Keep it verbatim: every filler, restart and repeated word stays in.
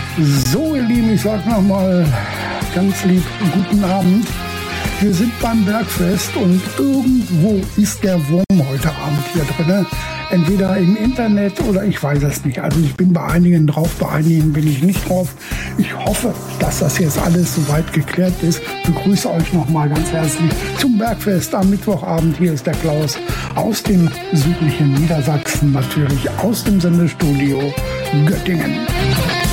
So, ihr Lieben, ich sag nochmal ganz lieb guten Abend. Wir sind beim Bergfest und irgendwo ist der Wurm heute Abend hier drin. Entweder im Internet oder ich weiß es nicht. Also ich bin bei einigen drauf, bei einigen bin ich nicht drauf. Ich hoffe, dass das jetzt alles soweit geklärt ist. Ich begrüße euch nochmal ganz herzlich zum Bergfest am Mittwochabend. Hier ist der Klaus aus dem südlichen Niedersachsen, natürlich aus dem Sendestudio Göttingen.